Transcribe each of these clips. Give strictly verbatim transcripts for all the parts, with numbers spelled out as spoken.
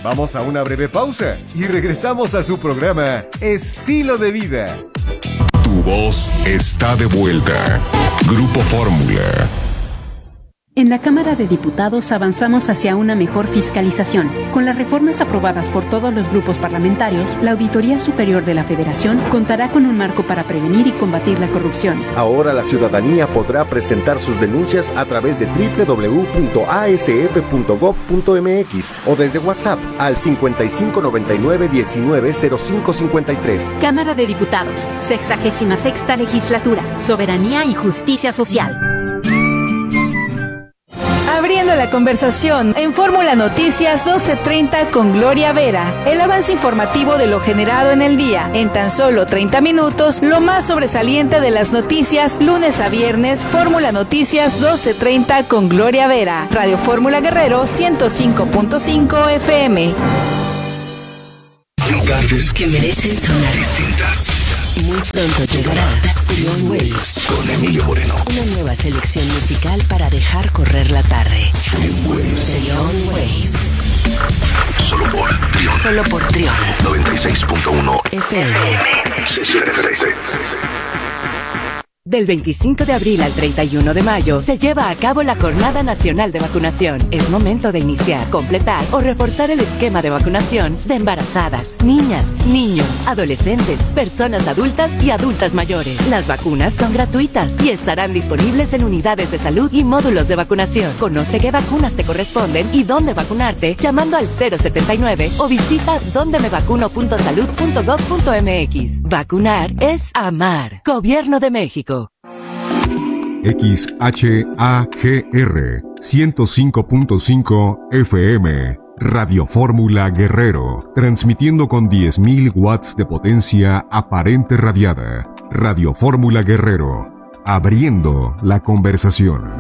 Vamos a una breve pausa y regresamos a su programa Estilo de Vida. Tu voz está de vuelta. Grupo Fórmula. En la Cámara de Diputados avanzamos hacia una mejor fiscalización. Con las reformas aprobadas por todos los grupos parlamentarios, la Auditoría Superior de la Federación contará con un marco para prevenir y combatir la corrupción. Ahora la ciudadanía podrá presentar sus denuncias a través de doble u doble u doble u punto a s f punto gob punto m x o desde WhatsApp al cincuenta y cinco noventa y nueve diecinueve cero cinco cincuenta y tres. Cámara de Diputados, sexagésima sexta Legislatura, Soberanía y Justicia Social. Abriendo la conversación en Fórmula Noticias doce treinta con Gloria Vera. El avance informativo de lo generado en el día. En tan solo treinta minutos, lo más sobresaliente de las noticias, lunes a viernes, Fórmula Noticias doce treinta con Gloria Vera. Radio Fórmula Guerrero ciento cinco punto cinco F M. Lugares que merecen sonar distintas. Muy pronto llegará Trion Waves Con Emilio Moreno. Una nueva selección musical para dejar correr la tarde. Trion Waves. Trion Waves. Solo por Trion. Solo por Trion. noventa y seis punto uno F M. Se siente. Del veinticinco de abril al treinta y uno de mayo se lleva a cabo la Jornada Nacional de Vacunación. Es momento de iniciar, completar o reforzar el esquema de vacunación de embarazadas, niñas, niños, adolescentes, personas adultas y adultas mayores. Las vacunas son gratuitas y estarán disponibles en unidades de salud y módulos de vacunación. Conoce qué vacunas te corresponden y dónde vacunarte llamando al cero setenta y nueve o visita donde me vacuno punto salud punto gob punto m x. Vacunar es amar. Gobierno de México. X H A G R ciento cinco punto cinco F M. Radio Fórmula Guerrero, transmitiendo con diez mil watts de potencia aparente radiada. Radio Fórmula Guerrero, abriendo la conversación.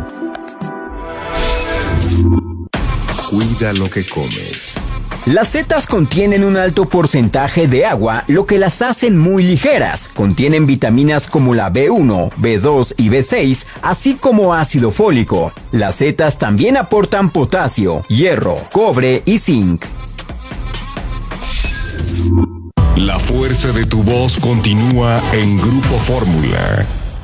Cuida lo que comes. Las setas contienen un alto porcentaje de agua, lo que las hacen muy ligeras. Contienen vitaminas como la B uno, B dos y B seis, así como ácido fólico. Las setas también aportan potasio, hierro, cobre y zinc. La fuerza de tu voz continúa en Grupo Fórmula.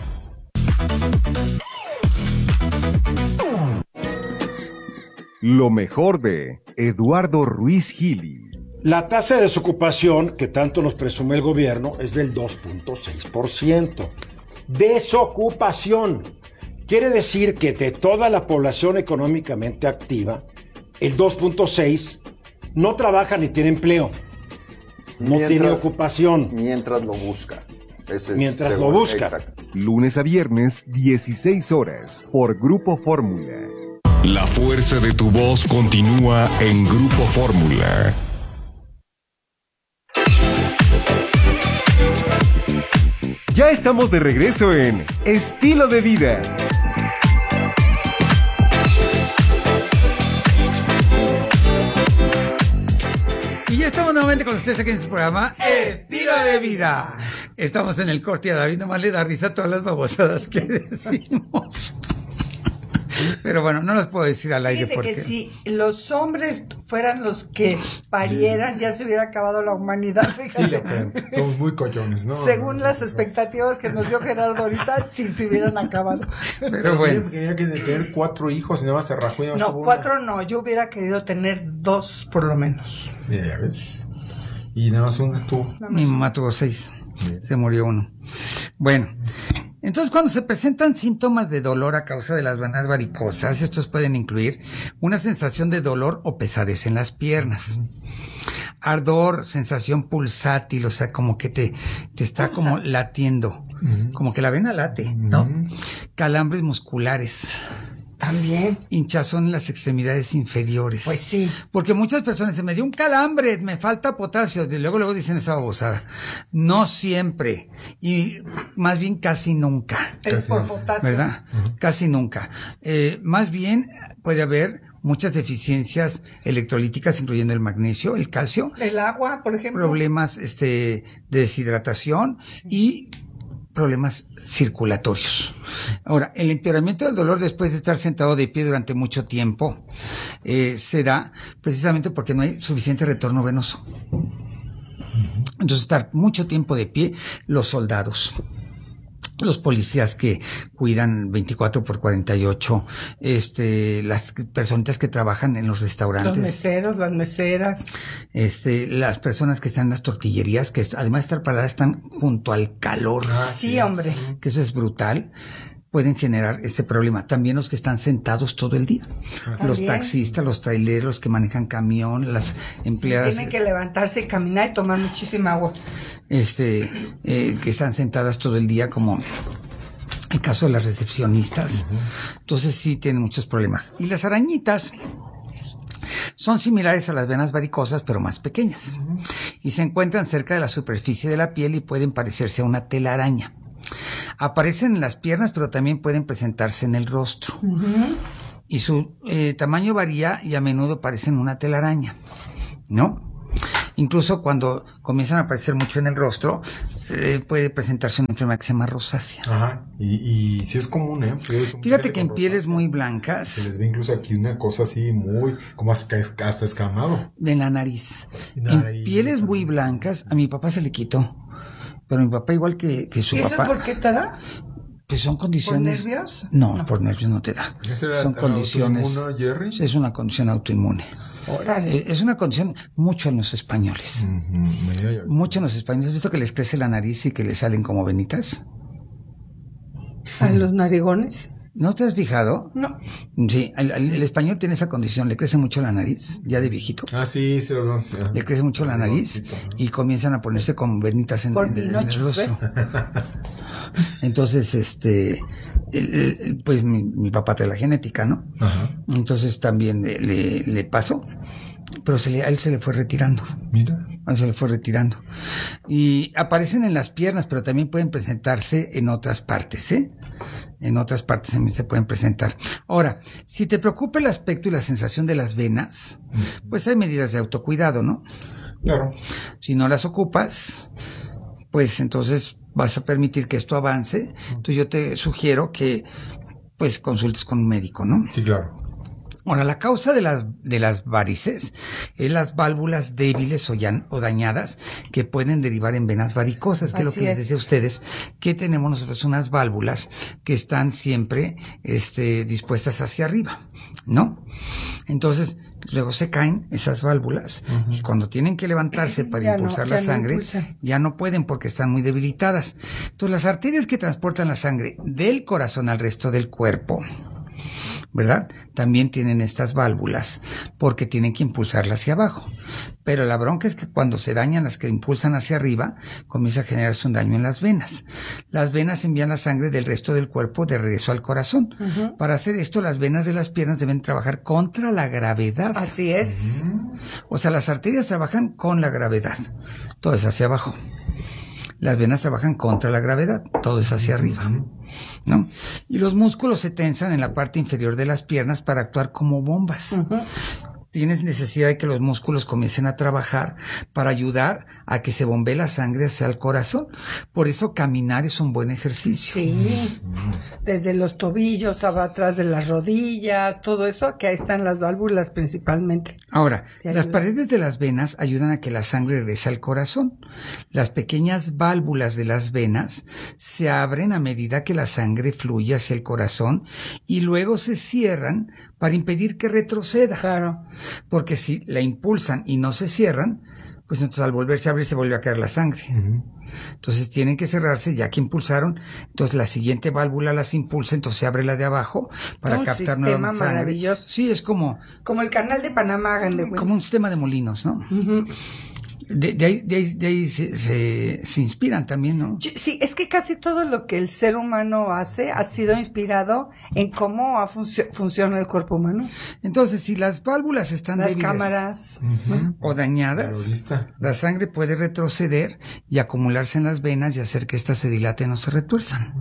Lo mejor de Eduardo Ruiz Gili. La tasa de desocupación que tanto nos presume el gobierno es del dos punto seis por ciento. Desocupación. Quiere decir que de toda la población económicamente activa, el dos punto seis no trabaja ni tiene empleo. No mientras, tiene ocupación. Mientras lo busca. Ese es mientras seguro, lo busca. Exacto. Lunes a viernes, dieciséis horas, por Grupo Fórmula. La fuerza de tu voz continúa en Grupo Fórmula. Ya estamos de regreso en Estilo de Vida. Y ya estamos nuevamente con ustedes aquí en su programa Estilo de Vida. Estamos en el corte y a David nomás le da risa todas las babosadas que decimos. Pero bueno, no las puedo decir al aire. Dice porque que si los hombres fueran los que parieran, ya se hubiera acabado la humanidad. Sí, lo creo. Somos muy collones, ¿no? Según no, las no, expectativas que nos dio Gerardo ahorita, sí se hubieran acabado. Pero bueno. Quería tener cuatro hijos y nada más se rajó. No, no cuatro no. Yo hubiera querido tener dos por lo menos. Mira, ya ves. Y nada más una tuvo. Mi mamá tuvo seis. Bien. Se murió uno. Bueno. Entonces, cuando se presentan síntomas de dolor a causa de las venas varicosas, estos pueden incluir una sensación de dolor o pesadez en las piernas, ardor, sensación pulsátil, o sea, como que te, te está Pulsa. como latiendo, uh-huh. como que la vena late, ¿no? Uh-huh. Calambres musculares. También. Hinchazón en las extremidades inferiores. Pues sí. Porque muchas personas se me dio un calambre, me falta potasio, y luego luego dicen esa babosada. No siempre, y más bien casi nunca. Es por potasio. ¿Verdad? Uh-huh. Casi nunca. Eh, más bien puede haber muchas deficiencias electrolíticas, incluyendo el magnesio, el calcio. El agua, por ejemplo. Problemas, este, de deshidratación sí. y problemas circulatorios. Ahora, el empeoramiento del dolor después de estar sentado de pie durante mucho tiempo eh, se da precisamente porque no hay suficiente retorno venoso. Entonces, estar mucho tiempo de pie, los soldados, los policías que cuidan veinticuatro por cuarenta y ocho, este, las personitas que trabajan en los restaurantes. Los meseros, las meseras. Este, las personas que están en las tortillerías, que además de estar paradas están junto al calor. Ah, sí, hombre. Que eso es brutal. Pueden generar este problema. También los que están sentados todo el día. ¿También? Los taxistas, los traileros, los que manejan camión, las empleadas. Sí, tienen que levantarse y caminar y tomar muchísima agua. Este, eh, que están sentadas todo el día, como el caso de las recepcionistas. Uh-huh. Entonces sí tienen muchos problemas. Y las arañitas son similares a las venas varicosas, pero más pequeñas. Uh-huh. Y se encuentran cerca de la superficie de la piel y pueden parecerse a una telaraña. Aparecen en las piernas, pero también pueden presentarse en el rostro. Uh-huh. Y su eh, tamaño varía y a menudo parecen una telaraña, ¿no? Incluso cuando comienzan a aparecer mucho en el rostro, eh, puede presentarse una enfermedad que se llama rosácea. Ajá, y, y sí es común, ¿eh? Es Fíjate que en pieles muy blancas. Se les ve incluso aquí una cosa así muy, como hasta escamado. De la nariz. nariz. En pieles muy blancas, a mi papá se le quitó. Pero mi papá, igual que, que su ¿Y papá. eso por qué te da? Pues son condiciones. ¿Por nervios? No, no, por nervios no te da. Son condiciones. Jerry? Es una condición autoinmune. Órale. Eh, es una condición mucho en los españoles. Uh-huh. Mucho en los españoles. ¿Has visto que les crece la nariz y que les salen como venitas? ¿A los narigones? ¿No te has fijado? No. Sí, el, el, el español tiene esa condición, le crece mucho la nariz, ya de viejito. Ah, sí, sí lo sí. Le crece mucho la nariz y comienzan a ponerse con venitas en, en, en el rostro. Entonces, este, el, el, pues mi, mi papá trae la genética, ¿no? Ajá. Entonces también le, le, le pasó, pero se le, a él se le fue retirando. Mira. A él se le fue retirando. Y aparecen en las piernas, pero también pueden presentarse en otras partes, ¿eh? En otras partes también se pueden presentar. Ahora, si te preocupa el aspecto y la sensación de las venas, pues hay medidas de autocuidado, ¿no? Claro. Si no las ocupas, pues entonces vas a permitir que esto avance. Entonces yo te sugiero que pues consultes con un médico, ¿no? Sí, claro. Ahora, la causa de las, de las varices es las válvulas débiles o, ya, o dañadas que pueden derivar en venas varicosas, que es lo que les decía a ustedes, que tenemos nosotros unas válvulas que están siempre, este, dispuestas hacia arriba, ¿no? Entonces, luego se caen esas válvulas uh-huh. y cuando tienen que levantarse para ya impulsar no, la sangre, no ya no pueden porque están muy debilitadas. Entonces, las arterias que transportan la sangre del corazón al resto del cuerpo, ¿verdad? También tienen estas válvulas porque tienen que impulsarla hacia abajo. Pero la bronca es que cuando se dañan las que impulsan hacia arriba, comienza a generarse un daño en las venas. Las venas envían la sangre del resto del cuerpo de regreso al corazón. Uh-huh. Para hacer esto, las venas de las piernas deben trabajar contra la gravedad. Así es. Uh-huh. O sea, las arterias trabajan con la gravedad. Todo es hacia abajo. Las venas trabajan contra la gravedad, todo es hacia arriba, ¿no? Y los músculos se tensan en la parte inferior de las piernas para actuar como bombas. Uh-huh. Tienes necesidad de que los músculos comiencen a trabajar para ayudar a que se bombee la sangre hacia el corazón. Por eso caminar es un buen ejercicio. Sí, desde los tobillos, atrás de las rodillas, todo eso, que ahí están las válvulas principalmente. Ahora, las paredes de las venas ayudan a que la sangre regrese al corazón. Las pequeñas válvulas de las venas se abren a medida que la sangre fluye hacia el corazón y luego se cierran para impedir que retroceda. Claro. Porque si la impulsan y no se cierran, pues entonces al volverse a abrir se vuelve a caer la sangre. Uh-huh. Entonces tienen que cerrarse ya que impulsaron, entonces la siguiente válvula las impulsa, entonces se abre la de abajo para un captar nueva sangre. Maravilloso. Sí, es como... Como el canal de Panamá, de como un sistema de molinos, ¿no? Uh-huh. De, de ahí, de ahí, de ahí se, se, se inspiran también, ¿no? Sí, es que casi todo lo que el ser humano hace ha sido inspirado en cómo func- funciona el cuerpo humano. Entonces, si las válvulas están las débiles cámaras uh-huh. o dañadas, la sangre puede retroceder y acumularse en las venas y hacer que éstas se dilaten o se retuerzan.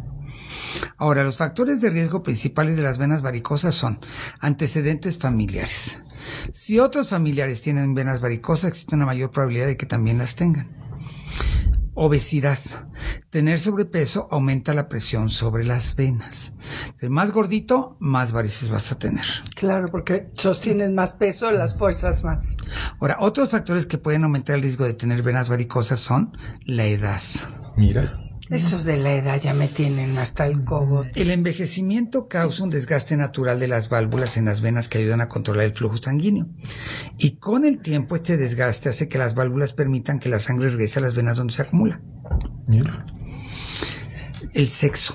Ahora, los factores de riesgo principales de las venas varicosas son antecedentes familiares. Si otros familiares tienen venas varicosas, existe una mayor probabilidad de que también las tengan. Obesidad. Tener sobrepeso aumenta la presión sobre las venas. De más gordito, más varices vas a tener. Claro, porque sostienes más peso, las fuerzas más. Ahora, otros factores que pueden aumentar el riesgo de tener venas varicosas son la edad. Mira. Esos de la edad ya me tienen hasta el cogote. El envejecimiento causa un desgaste natural de las válvulas en las venas que ayudan a controlar el flujo sanguíneo. Y con el tiempo este desgaste hace que las válvulas permitan que la sangre regrese a las venas donde se acumula. Mira. El sexo.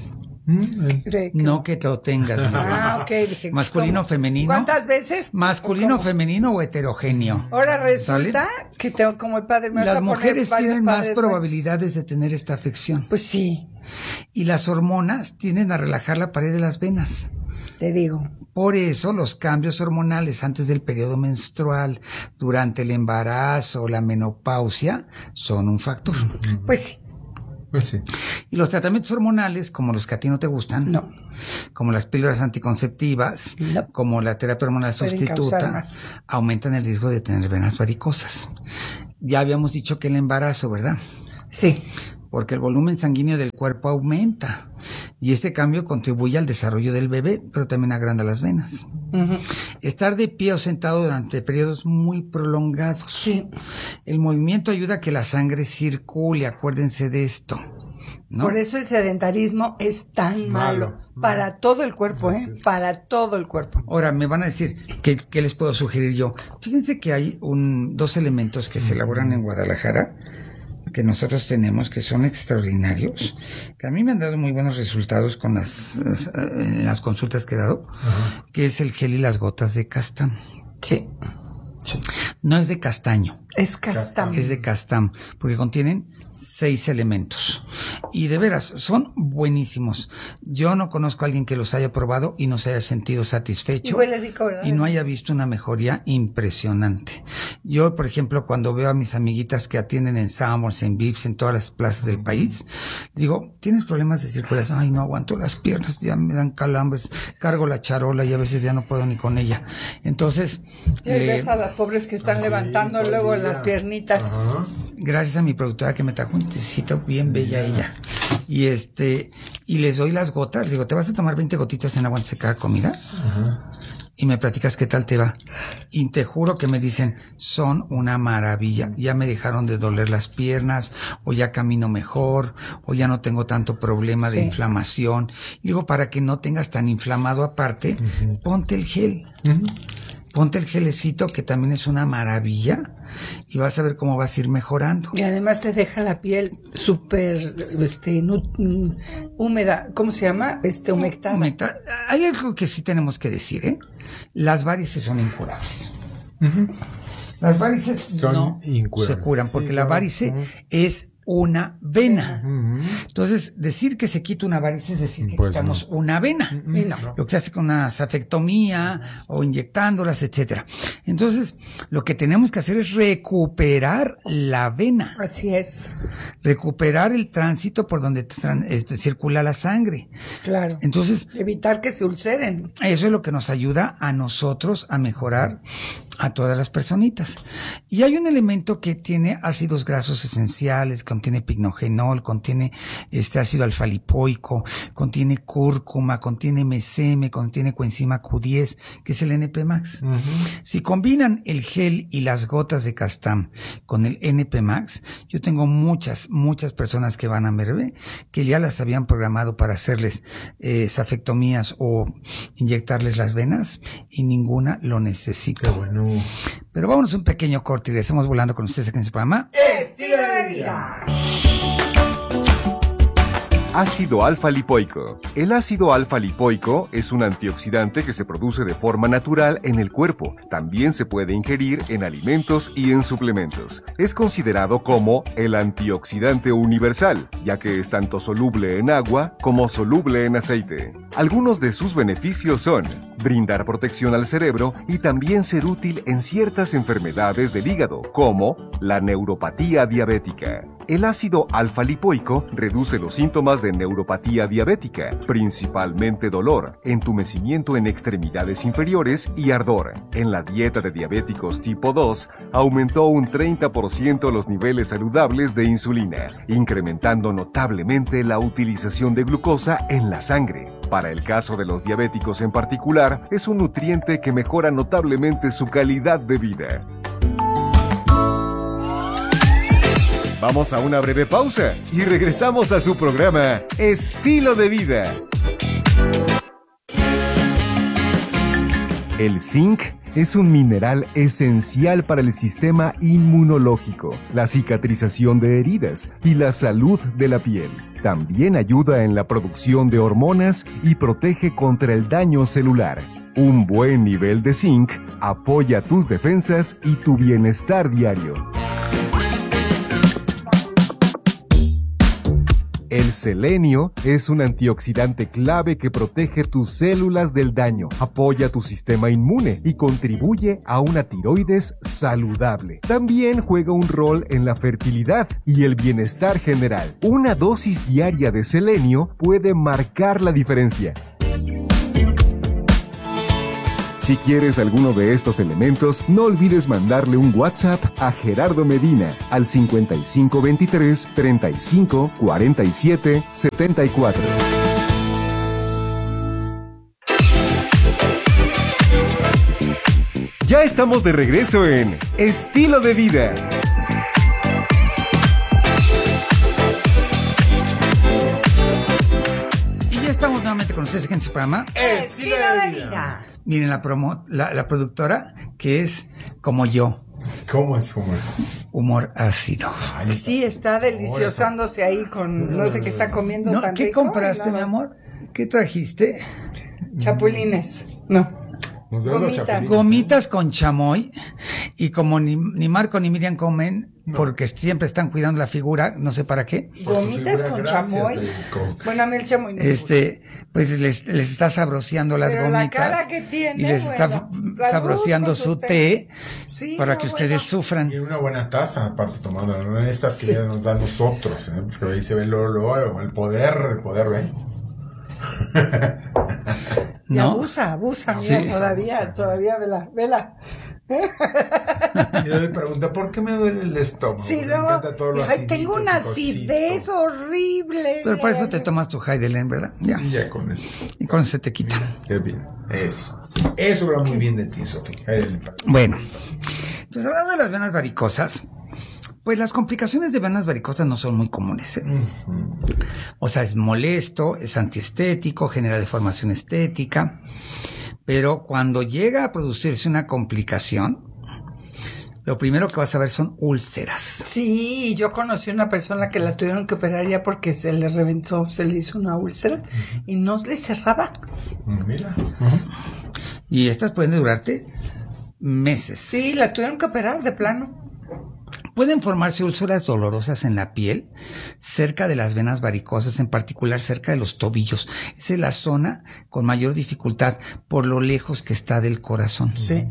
No que lo tengas. Ah, ok. Dije, masculino, ¿cómo? femenino. ¿Cuántas veces? Masculino, femenino o heterogéneo. Ahora resulta ¿Sale? que tengo como el padre. Me Las vas a poner mujeres varios tienen más padres probabilidades de tener esta afección. Pues sí. Y las hormonas tienden a relajar la pared de las venas. Te digo. Por eso los cambios hormonales antes del periodo menstrual, durante el embarazo o la menopausia, son un factor. Pues sí. Pues sí. Y los tratamientos hormonales, como los que a ti no te gustan, no. Como las píldoras anticonceptivas, no. Como la terapia hormonal Pueden sustituta, aumentan el riesgo de tener venas varicosas. Ya habíamos dicho que el embarazo, ¿verdad? Sí. Porque el volumen sanguíneo del cuerpo aumenta y este cambio contribuye al desarrollo del bebé, pero también agranda las venas. Uh-huh. Estar de pie o sentado durante periodos muy prolongados. Sí. El movimiento ayuda a que la sangre circule, acuérdense de esto, ¿no? Por eso el sedentarismo es tan malo, malo para todo el cuerpo, ¿eh? Para todo el cuerpo. Ahora, me van a decir, ¿qué, qué les puedo sugerir yo? Fíjense que hay un, dos elementos que se elaboran en Guadalajara, que nosotros tenemos, que son extraordinarios, que a mí me han dado muy buenos resultados con las, en las consultas que he dado, uh-huh. Que es el gel y las gotas de Castam. Sí. sí. No es de castaño. Es Castam. Es de Castam, porque contienen seis elementos. Y de veras, son buenísimos. Yo no conozco a alguien que los haya probado y no se haya sentido satisfecho. Y huele rico, ¿verdad? Y no haya visto una mejoría impresionante. Yo, por ejemplo, cuando veo a mis amiguitas que atienden en Sanborns, en Vips, en todas las plazas del país, digo, ¿tienes problemas de circulación? Ay, no aguanto las piernas, ya me dan calambres, cargo la charola y a veces ya no puedo ni con ella. Entonces... Y le... ves a las pobres que están ah, levantando sí, luego las piernitas. Ajá. Gracias a mi productora que me trajo un tecito bien bella ella. Y este, y les doy las gotas, digo, ¿te vas a tomar veinte gotitas en agua antes de cada comida? Ajá. Y me platicas qué tal te va. Y te juro que me dicen, son una maravilla. Ya me dejaron de doler las piernas, o ya camino mejor, o ya no tengo tanto problema de sí. inflamación. Y digo, para que no tengas tan inflamado aparte, uh-huh. ponte el gel. Uh-huh. Ponte el gelecito, que también es una maravilla, y vas a ver cómo vas a ir mejorando. Y además te deja la piel súper este, nu- húmeda, ¿cómo se llama? Este, humectada. Humectada. Hay algo que sí tenemos que decir, ¿eh? Las varices son incurables. Uh-huh. Las varices son no incurables. Se curan, porque sí, la varice uh-huh. es una vena. Uh-huh. Entonces, decir que se quita una varice es decir que pues quitamos no. una vena. Uh-huh. Y no. Lo que se hace con una safectomía o inyectándolas, etcétera. Entonces, lo que tenemos que hacer es recuperar la vena. Así es. Recuperar el tránsito por donde tran- este, circula la sangre. Claro. Entonces, evitar que se ulceren. Eso es lo que nos ayuda a nosotros a mejorar a todas las personitas. Y hay un elemento que tiene ácidos grasos esenciales, contiene pignogenol, contiene este ácido alfa-lipoico, contiene cúrcuma, contiene meseme, contiene coenzima Q diez, que es el N P Max. Uh-huh. Si combinan el gel y las gotas de Castam con el N P Max, yo tengo muchas, muchas personas que van a verme, que ya las habían programado para hacerles eh, safectomías o inyectarles las venas y ninguna lo necesita. Qué bueno. Pero vámonos un pequeño corte y regresamos volando con ustedes aquí en su programa Estilo de Vida. Ácido alfa-lipoico. El ácido alfa-lipoico es un antioxidante que se produce de forma natural en el cuerpo. También se puede ingerir en alimentos y en suplementos. Es considerado como el antioxidante universal, ya que es tanto soluble en agua como soluble en aceite. Algunos de sus beneficios son brindar protección al cerebro y también ser útil en ciertas enfermedades del hígado, como la neuropatía diabética. El ácido alfa-lipoico reduce los síntomas de de neuropatía diabética, principalmente dolor, entumecimiento en extremidades inferiores y ardor. En la dieta de diabéticos tipo dos, aumentó un treinta por ciento los niveles saludables de insulina, incrementando notablemente la utilización de glucosa en la sangre. Para el caso de los diabéticos en particular, es un nutriente que mejora notablemente su calidad de vida. Vamos a una breve pausa y regresamos a su programa Estilo de Vida. El zinc es un mineral esencial para el sistema inmunológico, la cicatrización de heridas y la salud de la piel. También ayuda en la producción de hormonas y protege contra el daño celular. Un buen nivel de zinc apoya tus defensas y tu bienestar diario. El selenio es un antioxidante clave que protege tus células del daño, apoya tu sistema inmune y contribuye a una tiroides saludable. También juega un rol en la fertilidad y el bienestar general. Una dosis diaria de selenio puede marcar la diferencia. Si quieres alguno de estos elementos, no olvides mandarle un WhatsApp a Gerardo Medina al cincuenta y cinco veintitrés, treinta y cinco, cuarenta y siete, setenta y cuatro. Ya estamos de regreso en Estilo de Vida. Y ya estamos nuevamente con ustedes en su programa Estilo de Vida. Miren, la, promo, la, la productora, que es como yo. ¿Cómo es humor? Humor ácido. Sí, está deliciosándose ahí con no sé qué está comiendo no, tan ¿Qué rico, compraste, mi amor? ¿Qué trajiste? Chapulines. No. Nos Gomitas. Gomitas con chamoy. Y como ni, ni Marco ni Miriam comen, no. porque siempre están cuidando la figura, no sé para qué. Gomitas con gracias, chamoy. Bueno, a mí el chamoy no Este, pues les, les está sabroseando las Pero gomitas. La cara que tiene, y les bueno, está sabroseando su té, sí, para no, que ustedes bueno. sufran. Y una buena taza, aparte, tomando, no estas que sí. ya nos dan nosotros, ¿eh? Porque ahí se ve lo, lo, el poder, el poder, ¿eh? Y ¿no? abusa, abusa, sí, mira, todavía, abusa. todavía, vela, vela. Y yo le pregunto, ¿por qué me duele el estómago? Sí, me luego, encanta todo lo ay, tengo una acidez horrible. Pero por eso te tomas tu Heidelberg, ¿verdad? Ya. Ya con eso. Y con eso se te quita. Mira, qué bien. Eso. Eso va muy bien de ti, Sofía. Heidelberg. Bueno, entonces hablando de las venas varicosas, pues las complicaciones de venas varicosas no son muy comunes, ¿eh? Uh-huh. O sea, es molesto, es antiestético, genera deformación estética, pero cuando llega a producirse una complicación, lo primero que vas a ver son úlceras. Sí, yo conocí una persona que la tuvieron que operar ya porque se le reventó, se le hizo una úlcera uh-huh. y no le cerraba. Mira. Uh-huh. Y estas pueden durarte meses. Sí, la tuvieron que operar de plano. Pueden formarse úlceras dolorosas en la piel, cerca de las venas varicosas, en particular cerca de los tobillos. Esa es la zona con mayor dificultad por lo lejos que está del corazón. Sí.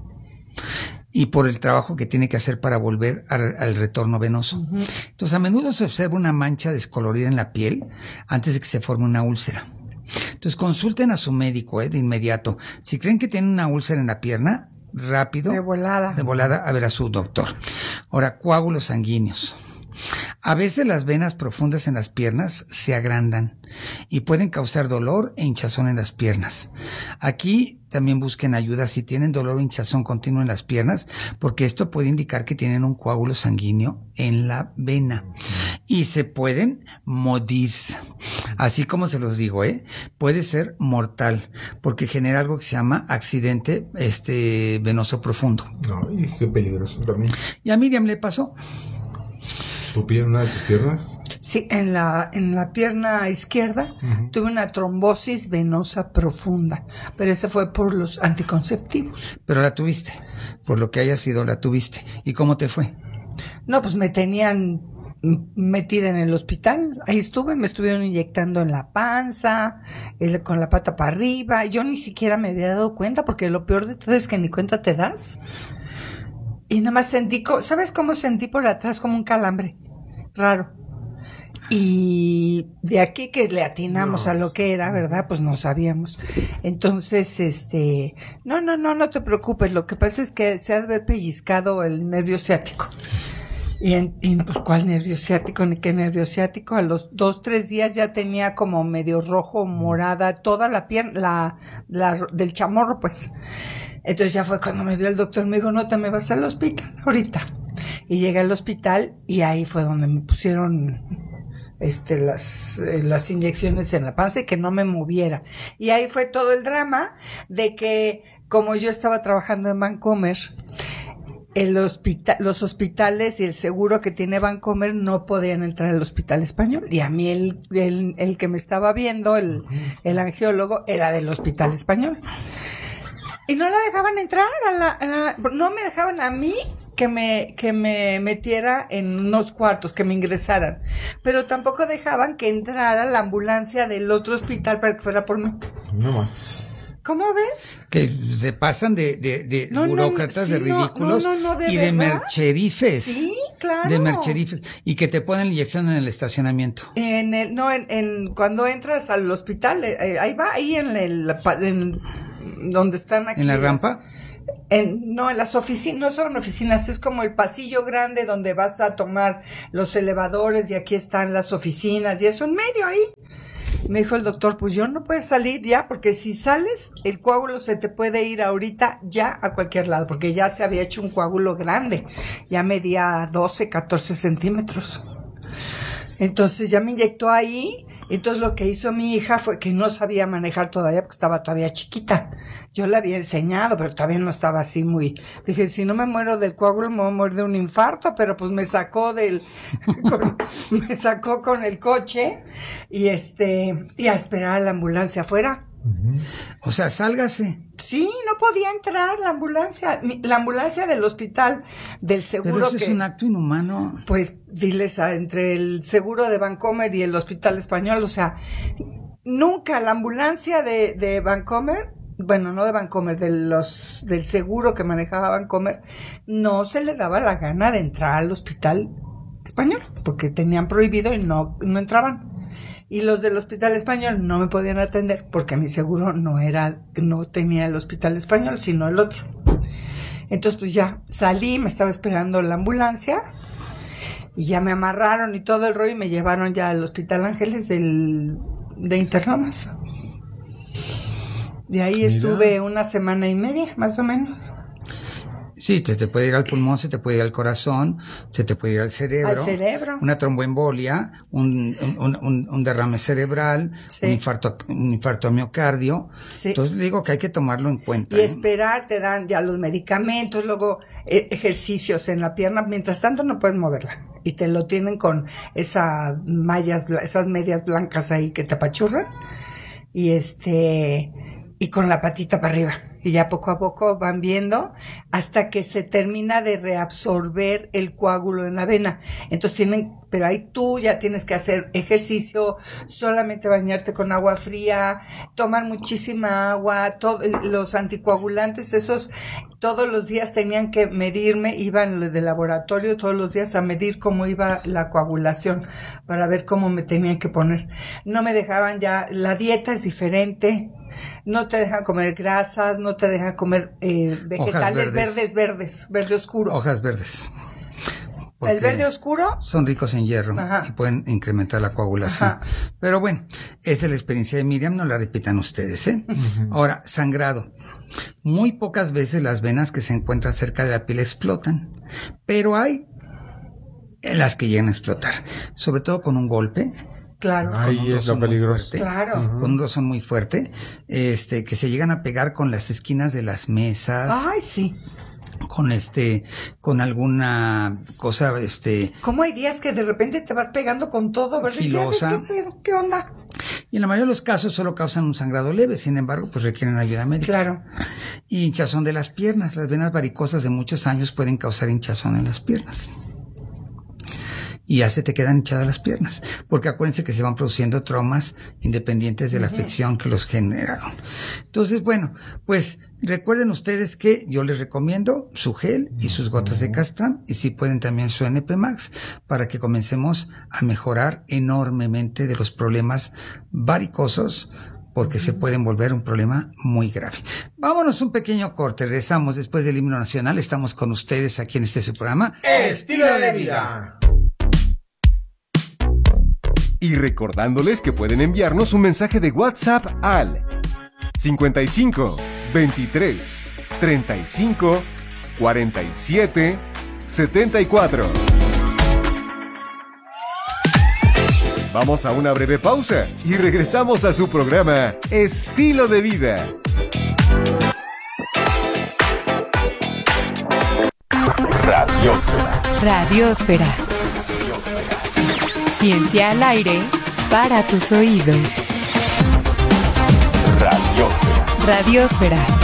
Y por el trabajo que tiene que hacer para volver al, al retorno venoso. Uh-huh. Entonces, a menudo se observa una mancha descolorida en la piel antes de que se forme una úlcera. Entonces, consulten a su médico, eh, de inmediato. Si creen que tienen una úlcera en la pierna, rápido, de volada, de volada a ver a su doctor. Ahora, coágulos sanguíneos. A veces las venas profundas en las piernas se agrandan y pueden causar dolor e hinchazón en las piernas. Aquí también busquen ayuda si tienen dolor o hinchazón continuo en las piernas, porque esto puede indicar que tienen un coágulo sanguíneo en la vena y se pueden morir. Así como se los digo, ¿eh? Puede ser mortal, porque genera algo que se llama accidente este venoso profundo. Ay, qué peligroso también. Y a Miriam le pasó. ¿Tu pierna, una de tus piernas? Sí, en la, en la pierna izquierda uh-huh. tuve una trombosis venosa profunda, pero esa fue por los anticonceptivos. Pero la tuviste, por lo que haya sido la tuviste. ¿Y cómo te fue? No, pues me tenían metida en el hospital, ahí estuve, me estuvieron inyectando en la panza, el, con la pata para arriba, yo ni siquiera me había dado cuenta, porque lo peor de todo es que ni cuenta te das. Y nada más sentí, ¿sabes cómo sentí por atrás? Como un calambre raro. Y de aquí que le atinamos no. a lo que era, ¿verdad? Pues no sabíamos. Entonces, este, no, no, no, no te preocupes. Lo que pasa es que se ha de haber pellizcado el nervio ciático. Y, en, y pues, ¿cuál nervio ciático? Ni qué nervio ciático. A los dos, tres días ya tenía como medio rojo, morada, toda la pierna, la, la, del chamorro, pues. Entonces ya fue cuando me vio el doctor, me dijo, no te me vas al hospital ahorita. Y llegué al hospital y ahí fue donde me pusieron este las eh, las inyecciones en la panza y que no me moviera. Y ahí fue todo el drama de que como yo estaba trabajando en Vancomer, el hospital, los hospitales y el seguro que tiene Vancomer no podían entrar al hospital español. Y a mí el, el, el que me estaba viendo, el, el angiólogo, era del hospital español. Y no la dejaban entrar a la, a la, no me dejaban a mí que me, que me metiera en unos cuartos, que me ingresaran. Pero tampoco dejaban que entrara la ambulancia del otro hospital para que fuera por mí. No más. ¿Cómo ves? Que se pasan de, de, de no, burócratas, no, sí, de ridículos no, no, no, de y de verdad. mercherifes. Sí, claro. De mercherifes. Y que te ponen la inyección en el estacionamiento. En el, no, en, en cuando entras al hospital, eh, ahí va, ahí en el, en, donde están aquí. ¿En la rampa? En, no, en las oficinas, no son oficinas, es como el pasillo grande donde vas a tomar los elevadores y aquí están las oficinas y eso en medio ahí. Me dijo el doctor, pues yo no puedes salir ya, porque si sales, el coágulo se te puede ir ahorita ya a cualquier lado, porque ya se había hecho un coágulo grande, ya medía doce, catorce centímetros. Entonces ya me inyectó ahí. Entonces lo que hizo mi hija fue que no sabía manejar todavía porque estaba todavía chiquita. Yo le había enseñado, pero todavía no estaba así muy... Dije, si no me muero del coágulo, me voy a morir de un infarto, pero pues me sacó del... con, me sacó con el coche y este... y a esperar a la ambulancia afuera. Uh-huh. O sea, sálgase. Sí, no podía entrar la ambulancia, la ambulancia del hospital, del seguro. Pero eso que, es un acto inhumano. Pues diles a, entre el seguro de Vancomer y el hospital español, o sea, nunca la ambulancia de, de Vancomer, bueno, no de Vancomer, de los, del seguro que manejaba Vancomer, no se le daba la gana de entrar al hospital español, porque tenían prohibido y no, no entraban. Y los del hospital español no me podían atender porque mi seguro no era, no tenía el hospital español, sino el otro. Entonces pues ya salí, me estaba esperando la ambulancia y ya me amarraron y todo el rollo y me llevaron ya al Hospital Ángeles del, de Interlomas. De ahí Mira. estuve una semana y media, más o menos. Sí, te, te puede ir al pulmón, se te puede ir al corazón, se te puede ir al cerebro. Al cerebro. Una tromboembolia, un, un, un, un derrame cerebral, sí. un infarto, un infarto a miocardio. Sí. Entonces digo que hay que tomarlo en cuenta. Y ¿eh? esperar, te dan ya los medicamentos, luego eh, ejercicios en la pierna. Mientras tanto no puedes moverla. Y te lo tienen con esas mallas, esas medias blancas ahí que te apachurran. Y este, y con la patita para arriba. Y ya poco a poco van viendo hasta que se termina de reabsorber el coágulo en la vena. Entonces tienen, pero ahí tú ya tienes que hacer ejercicio, solamente bañarte con agua fría, tomar muchísima agua, todo, los anticoagulantes, esos todos los días tenían que medirme, iban del laboratorio todos los días a medir cómo iba la coagulación para ver cómo me tenían que poner. No me dejaban ya, la dieta es diferente. No te dejan comer grasas, no te dejan comer eh, vegetales verdes. verdes, verdes, verde oscuro. Hojas verdes. El verde oscuro son ricos en hierro. Ajá. Y pueden incrementar la coagulación. Ajá. Pero bueno, esa es la experiencia de Miriam, no la repitan ustedes, ¿eh? Uh-huh. Ahora, sangrado. Muy pocas veces las venas que se encuentran cerca de la piel explotan, pero hay las que llegan a explotar, sobre todo con un golpe. Claro. Ahí es lo peligroso. Claro. Uh-huh. Con un rozón muy fuerte, este, que se llegan a pegar con las esquinas de las mesas. Ay, sí. Con este, con alguna cosa, este. ¿Cómo hay días que de repente te vas pegando con todo, verdad? Filosa. ¿Qué, ¿Qué onda? Y en la mayoría de los casos solo causan un sangrado leve, sin embargo, pues requieren ayuda médica. Claro. Y hinchazón de las piernas. Las venas varicosas de muchos años pueden causar hinchazón en las piernas. y ya se te quedan hinchadas las piernas, porque acuérdense que se van produciendo traumas independientes de la afección que los generaron. Entonces, bueno, pues recuerden ustedes que yo les recomiendo su gel y sus gotas de Castran, y si pueden también su N P Max, para que comencemos a mejorar enormemente de los problemas varicosos, porque se pueden volver un problema muy grave. Vámonos un pequeño corte, regresamos después del himno nacional, estamos con ustedes aquí en este su programa Estilo de Vida. Y recordándoles que pueden enviarnos un mensaje de WhatsApp al cincuenta y cinco, veintitrés, treinta y cinco, cuarenta y siete, setenta y cuatro. Vamos a una breve pausa y regresamos a su programa Estilo de Vida. Radiósfera. Radiósfera. Ciencia al aire para tus oídos. Radiósfera. Radiósfera.